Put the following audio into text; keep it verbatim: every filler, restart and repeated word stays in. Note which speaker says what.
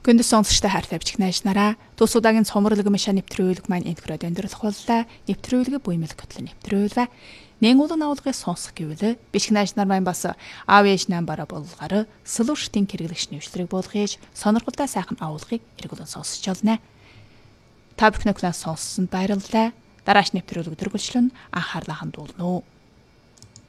Speaker 1: Гүндэс сонсогчтой хайртай бичих найш нараа тус удаагийн цомрлог миша нэвтрүүлэг маань энтгэрээд өндөрлөх боллаа. Нэвтрүүлгээ буймэл көтлө нэвтрүүлвэ. Нэн улан авалгыг сонсох гэвэл бичих найш нар маань бас аав ээж намбараа болгохоор солиуштын хэрэглэгч нэвшлэрийг болгож сонирхолтой сайхан авалгыг эргүүлэн сонсож олно. Та бүхэн класс сонссонд баярлалаа. Дараач нэвтрүүлэг төгөлчлөн анхаарлаа хандуулна уу.